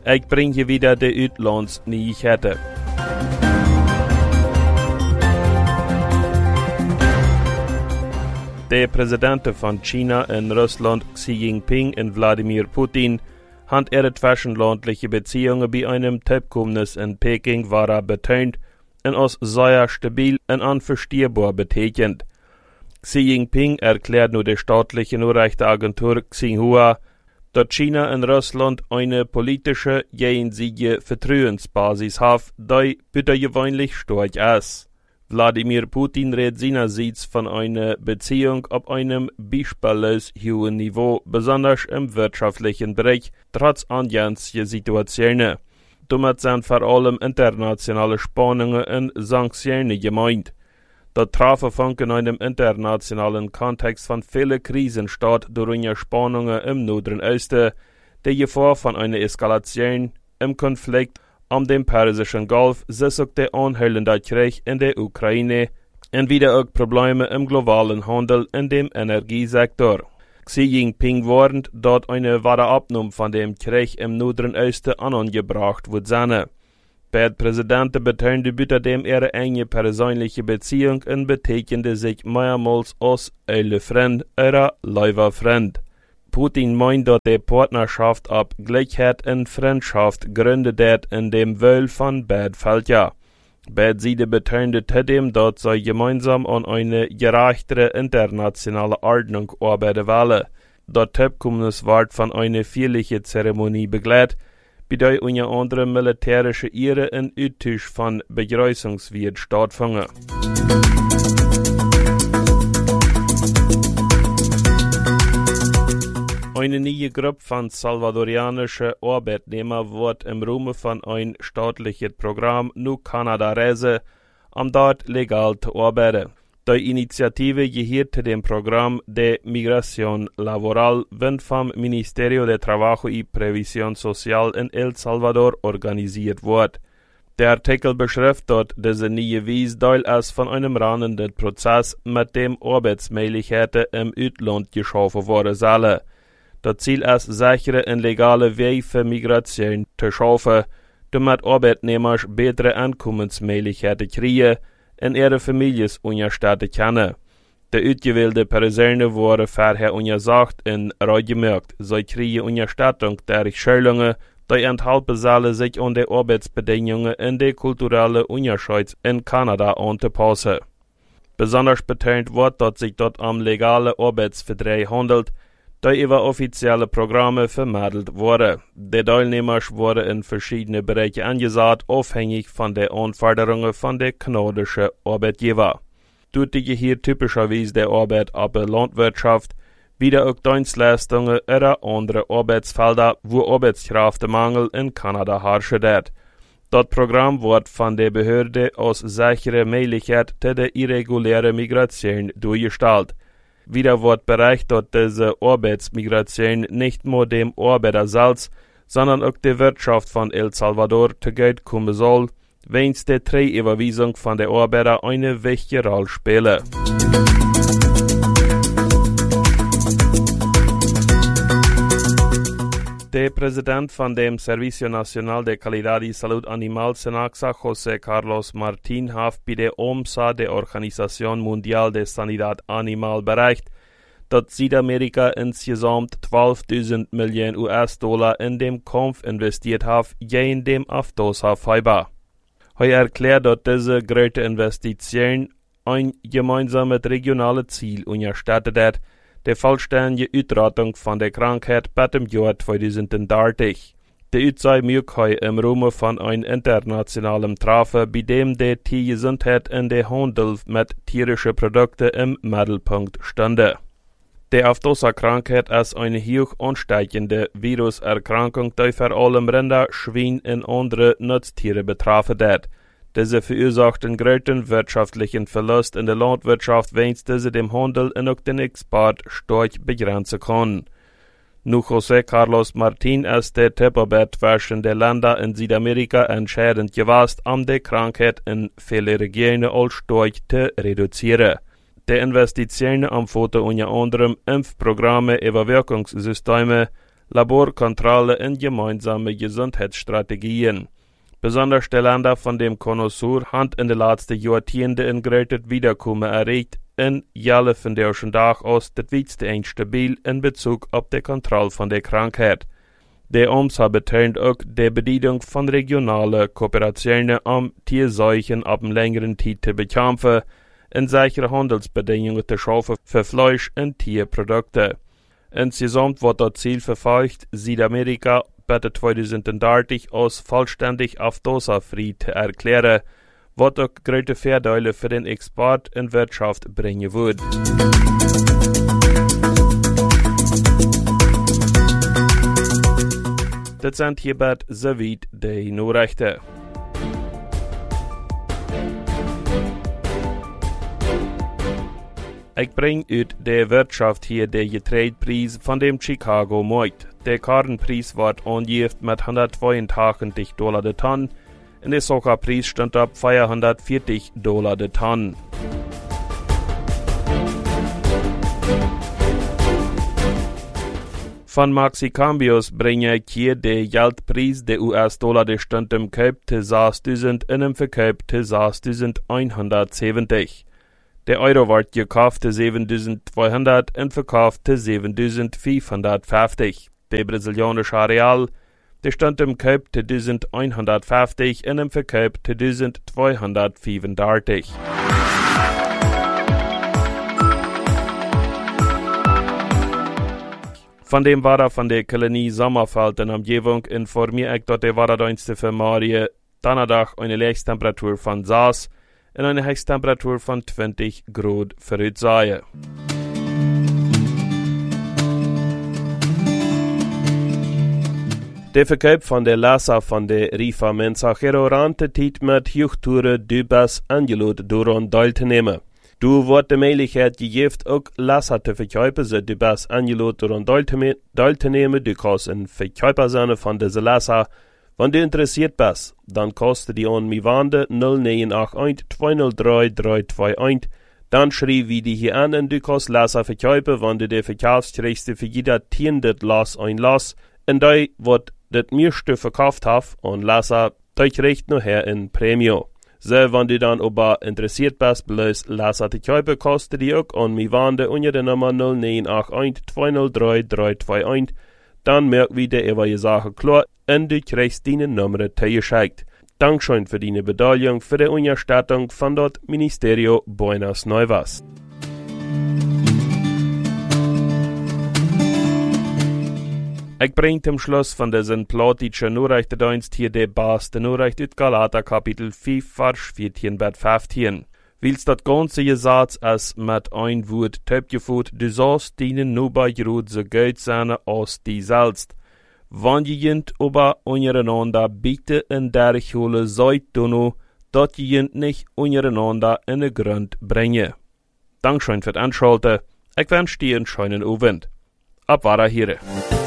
Ik breng je wieder de Uitlandsnyheter. De presidenten van China en Rusland, Xi Jinping en Wladimir Putin, haben ihre zwischenlandliche Beziehungen bei einem Topkomnis in Peking waren betont und als sehr stabil und unverstehbar betegnet. Xi Jinping erklärt nur der staatlichen Nachrichtenagentur Xinhua, dass China und Russland eine politische, jenseitige Vertrauensbasis haben, die gewöhnlich stark ist. Wladimir Putin redet seinerseits von einer Beziehung auf einem beispiellos hohen Niveau, besonders im wirtschaftlichen Bereich, trotz anjährlicher Situationen. Damit sind vor allem internationale Spannungen und Sanktionen gemeint. Das Treffen fand in einem internationalen Kontext von vielen Krisen statt durch Spannungen im Nahen Osten, die Gefahr von einer Eskalation im Konflikt am dem Persischen Golf, sich auch der anhaltende Krieg in der Ukraine und wieder auch Probleme im globalen Handel in dem Energiesektor. Xi Jinping warnt, dass eine wahre Abnahme von dem Krieg im Nahen Osten angebracht wird sein. Beide Präsidenten betonten außerdem ihre enge persönliche Beziehung und bezeichnete sich mehrmals als eine Freund oder lieber Freund. Putin meint, dass die Partnerschaft auf Gleichheit und Freundschaft gründet wird, in dem Wohl von beiden Völkern. Beide Seiten betonten zudem, dass sie gemeinsam an eine gerechtere internationale Ordnung arbeiten wollen. Das Topkomnis wird von einer feierlichen Zeremonie begleitet, bei der unter anderem militärische Ehre und Austausch von Begrüßungswort stattfinden. Eine neue Gruppe von salvadorianischen Arbeitnehmern wird im Rahmen von einem staatlichen Programm nach Kanada reisen, um dort legal zu arbeiten. Die Initiative gehört zu dem Programm de Migración Laboral, wenn vom Ministerio de Trabajo y Previsión Social in El Salvador organisiert wird. Der Artikel beschreibt, dass diese neue Weise Teil ist von einem rahmenden Prozess, mit dem Arbeitsmöglichkeiten im Ausland geschaffen werden sollen. Das Ziel ist, sichere und legale Wege für Migration zu schaffen, damit Arbeitnehmer bessere Einkommensmöglichkeiten kriegen und ihre Familien unterstützen können. Die ausgewählten Personen wurden vorher untersagt und gemerkt, sie kriegen Unterstützung durch Schulungen, die enthalten sollen, sich an die Arbeitsbedingungen und die kulturellen Unterschiede in Kanada anzupassen. Besonders betont wird, dass sich dort um legale Arbeitsverträge handelt, die über offizielle Programme vermittelt wurden. Die Teilnehmer wurden in verschiedene Bereiche angesagt, abhängig von den Anforderungen von den kanadischen Arbeitgebern. Dort hier typischerweise der Arbeit auf der Landwirtschaft, wieder auch Dienstleistungen oder andere Arbeitsfelder, wo Arbeitskräftemangel in Kanada herrschen wird. Das Programm wird von der Behörde als sichere Möglichkeit zu der irregulären Migration durchgestellt. Wieder wird berichtet, dass diese Arbeitsmigration nicht nur dem Arbeiter selbst, sondern auch der Wirtschaft von El Salvador zugute kommen soll, wenn die Überweisung von der Arbeiter eine wichtige Rolle spielt. Der Präsident von dem Servicio Nacional de Calidad y Salud Animal SENACSA, José Carlos Martín, hat bei der OMSA, der Organisation Mundial de Sanidad Animal, berichtet, dass Südamerika insgesamt 12.000 Millionen US-Dollar in dem Kampf investiert hat gegen dem Aftosa-Fieber. Er erklärt, dass diese große Investition ein gemeinsames regionales Ziel unterstützt hat, die vollständige Ausrottung von der Krankheit bis im Jahr 2030. Die Utsei möglich im Rahmen von einem internationalen Treffen, bei dem die Tiergesundheit und der Handel mit tierischen Produkten im Mittelpunkt stünde. Die Aftosa-Krankheit ist eine hoch ansteigende Viruserkrankung, die vor allem Rinder, Schweine und andere Nutztiere betroffen hat. Diese verursacht einen großen wirtschaftlichen Verlust in der Landwirtschaft, wenn diese dem Handel und auch den Export stark begrenzen kann. Nach José Carlos Martín ist der Zusammenarbeit zwischen den Ländern in Südamerika entscheidend gewesen, um die Krankheit in vielen Regionen als stark zu reduzieren. Die Investitionen umfassen unter anderem Impfprogramme, Überwachungssysteme, Laborkontrolle und gemeinsame Gesundheitsstrategien. Besonders die Länder von dem Connoisseur haben in den letzten Jahrzehnten ein großes Wiederkommen erreicht und alle von der Tag aus das wichtigste instabil in Bezug auf die Kontrolle von der Krankheit. Der OMSA betont auch die Bedeutung von regionalen Kooperationen, um Tierseuchen ab einer längeren Zeit zu bekämpfen und sichere Handelsbedingungen zu schaffen für Fleisch- und Tierprodukte. Insgesamt wird das Ziel verfolgt, Südamerika bis 2030 als vollständig aftosa-frei zu erklären, was auch große Vorteile für den Export und Wirtschaft bringen wird. Das sind hierbei soweit die Nachrichten. Ich bringe aus der Wirtschaft hier den Getreidepreis von dem Chicago Markt. Der Kornpreis wird angegeben mit $182 der Tonne und der Zuckerpreis stand auf $440 der Tonne. Von Maxicambios bringe ich hier den Geldpreis der US-Dollar, der stand im Kauf zu 6.000 und im Verkauf zu 6.170. Der Euro wird gekauft zu 7.200 und verkauft zu 7.550. Der brasilianische Real, der stand im Kauf zu 1.150 und im Verkauf zu 1.235. Von dem Wetter von der Kolonie Sommerfeld in Umgebung informiere ich, dass der Wetterdienste für morgen Donnerstag eine Höchsttemperatur von 6 und eine Höchsttemperatur von 20 Grad voraussehe. Der Verkauf von der Lassa von der Rifa Mensajero rantet mit Hochtouren Dubas Angelot Duron teilzunehmen. Du wird die Möglichkeit gegeben, auch Lassa zu verkaufen, so Dubas Angelot Duron teilzunehmen. Du kannst ein Verkäufer sein von dieser Lassa. Wenn du interessiert bist, dann kostet die an mi Wande 0981 203 321. Dann schrieb wie die hier an und du kannst Lassa verkaufen, wenn du die verkaufst, kriegst du für jeder 10 Lass ein Lass. Und da wird das meiste verkauft hast und Lassa, da kriegst du nachher ein Premium. So, wenn du dann aber interessiert bist, bloß Lassa zu kaufen, kostet die auch an mi Wande unter der Nummer 0981 203 321. Dann merkt wieder über die Sache klar und du kriegst deine Nummer zugeschickt. Dankeschön für deine Beteiligung für die Unterstützung von das Ministerio Buenas Nuevas. Ich bringe zum Schluss von diesen platischen Nachrichtendienst hier die beste Nachricht aus Galater Kapitel 5, Vers 14 bis 15. Wils dat ganze Gesetz als mit ein Wort töpgevoet, du sollst deinen Nachbarn so gut sein als die selbst. Wenn jemand aber untereinander bitte in der Schule seid du noch, dat jemand nicht untereinander in den Grund bringe. Dankeschön für das Anschalten. Ich wünsche dir einen schönen Abend. Ab war hier.